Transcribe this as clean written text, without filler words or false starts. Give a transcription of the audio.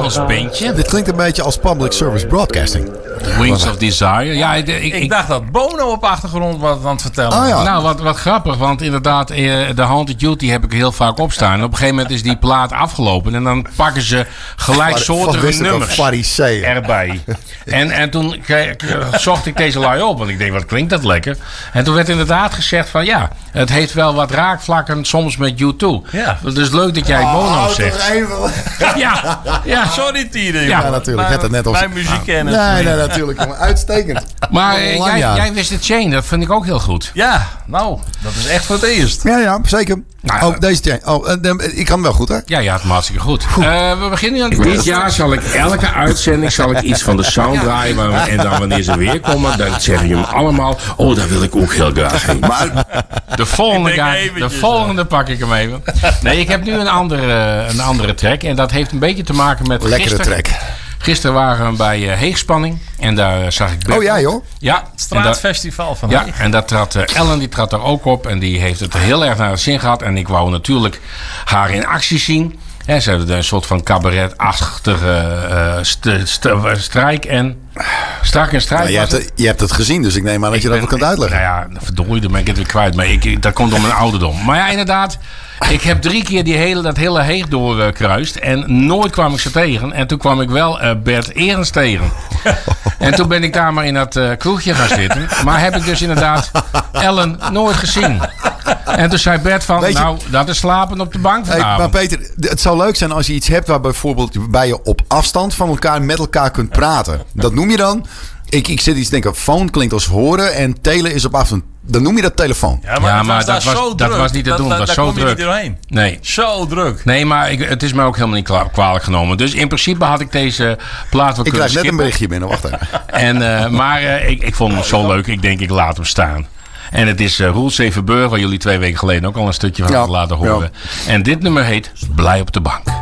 Engels bandje. Dit klinkt een beetje als public service broadcasting. Wings of Desire. Ja, Ik dacht dat Bono op achtergrond wat aan het vertellen. Ah, ja. Nou, wat grappig, want inderdaad, de Haunted Duty heb ik heel vaak opstaan. En op een gegeven moment is die plaat afgelopen en dan pakken ze gelijksoortige nummers erbij. En toen zocht ik deze lui op, want ik denk, wat klinkt dat lekker. En toen werd inderdaad gezegd van ja, het heeft wel wat raakvlakken soms met U2. Ja. Dus leuk dat jij Bono zegt. Ja, Sorry, Tieren. Ja, natuurlijk. Ik had het net al. Mijn muziekkennis. Nee, natuurlijk. Jongen. Uitstekend. Maar jij wist het Chain, dat vind ik ook heel goed. Ja, nou, dat is echt voor het eerst. Ja, zeker. Nou, deze chain. Ik kan hem wel goed, hè? Ja, het hartstikke goed. We beginnen nu aan dit jaar zal ik elke uitzending iets van de sound draaien. En dan wanneer ze weer komen, dan zeggen jullie allemaal, oh, daar wil ik ook heel graag heen. Maar de volgende pak ik hem even. Nee, ik heb nu een andere track. En dat heeft een beetje te maken met lekkere track. Gisteren waren we bij Heegspanning. En daar zag ik Bert. Oh ja, joh. Ja. Straatfestival van Ja, en daar trad Ellen, die trad er ook op. En die heeft het heel erg naar de zin gehad. En ik wou natuurlijk haar in actie zien. En ze hadden een soort van cabaret-achtige strijk en... Strak en strijk. Nou, je hebt het gezien, dus ik neem aan dat je dat wel kunt uitleggen. Nou ja, verdorie, dan ben ik het weer kwijt. Maar dat komt om mijn ouderdom. Maar ja, inderdaad... Ik heb 3 keer dat hele Heeg doorkruist. En nooit kwam ik ze tegen. En toen kwam ik wel Bert Eerens tegen. En toen ben ik daar maar in dat kroegje gaan zitten. Maar heb ik dus inderdaad Ellen nooit gezien. En toen zei Bert van, dat is slapen op de bank vanavond. Maar Peter, het zou leuk zijn als je iets hebt waar bijvoorbeeld bij je op afstand van elkaar met elkaar kunt praten. Dat noem je dan... Ik zit iets te denken, phone klinkt als horen en tele is op afstand. Dan noem je dat telefoon. Ja, maar dat was niet te doen. Dat was zo druk. Daar kom je niet doorheen. Nee. Zo druk. Nee, maar het is me ook helemaal niet kwalijk genomen. Dus in principe had ik deze plaat wel kunnen krijg skippen. net een berichtje binnen, wacht even. Maar ik vond hem zo leuk. Ik denk, ik laat hem staan. En het is Roel Zevenburg, waar jullie 2 weken geleden ook al een stukje van hadden laten horen. Ja. En dit nummer heet Blij op de bank.